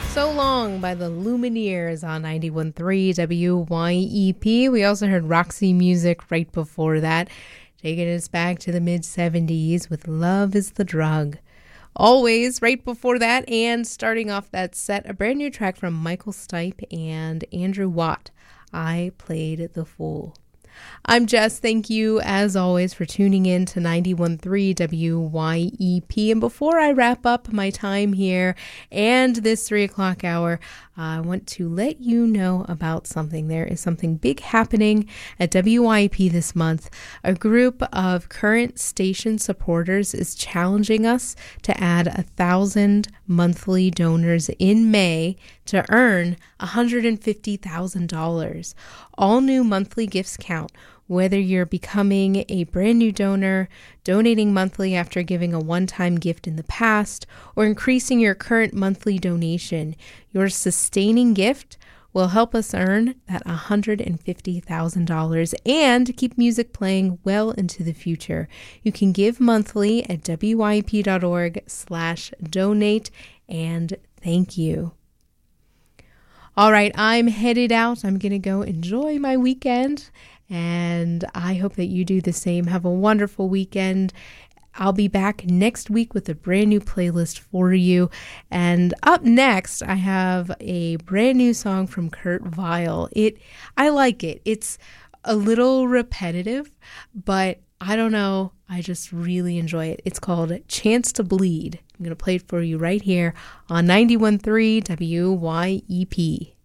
So Long by the Lumineers on 91.3 WYEP. We also heard Roxy Music right before that, taking us back to the mid-70s with Love is the Drug. Always right before that, and starting off that set, a brand new track from Michael Stipe and Andrew Watt, I Played the Fool. I'm Jess. Thank you, as always, for tuning in to 91.3 WYEP. And before I wrap up my time here and this 3 o'clock hour, I want to let you know about something. There is something big happening at WYEP this month. A group of current station supporters is challenging us to add 1,000 monthly donors in May to earn $150,000. All new monthly gifts count, whether you're becoming a brand new donor, donating monthly after giving a one-time gift in the past, or increasing your current monthly donation. Your sustaining gift will help us earn that $150,000 and keep music playing well into the future. You can give monthly at wyep.org/donate, and thank you. All right, I'm headed out. I'm going to go enjoy my weekend, and I hope that you do the same. Have a wonderful weekend. I'll be back next week with a brand new playlist for you. And up next, I have a brand new song from Kurt Vile. I like it. It's a little repetitive, but I don't know. I just really enjoy it. It's called Chance to Bleed. I'm going to play it for you right here on 91.3 WYEP.